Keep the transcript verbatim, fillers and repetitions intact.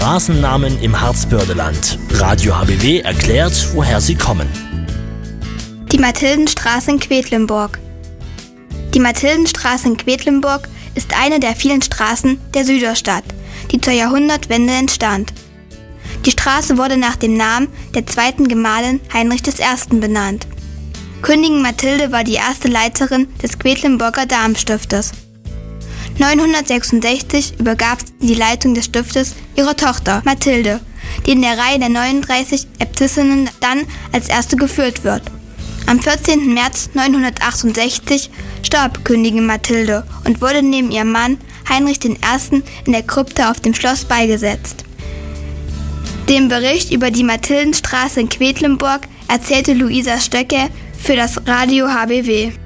Straßennamen im Harzbördeland. Radio H B W erklärt, woher sie kommen. Die Mathildenstraße in Quedlinburg. Die Mathildenstraße in Quedlinburg ist eine der vielen Straßen der Süderstadt, die zur Jahrhundertwende entstand. Die Straße wurde nach dem Namen der zweiten Gemahlin Heinrich des Ersten benannt. Königin Mathilde war die erste Leiterin des Quedlinburger Damenstiftes. neunhundertsechsundsechzig übergab sie die Leitung des Stiftes ihrer Tochter Mathilde, die in der Reihe der neununddreißig Äbtissinnen dann als erste geführt wird. Am vierzehnten März neunhundertachtundsechzig starb Königin Mathilde und wurde neben ihrem Mann Heinrich den Ersten in der Krypta auf dem Schloss beigesetzt. Den Bericht über die Mathildenstraße in Quedlinburg erzählte Luisa Stöcke für das Radio H B W.